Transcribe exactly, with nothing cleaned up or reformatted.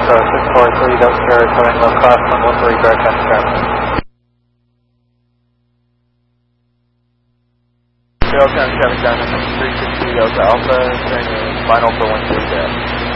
Echo six four three Delta Sierra coming low cost one one three direct on traffic. Delta traffic down to three sixty Delta Alpha, turning final for one three.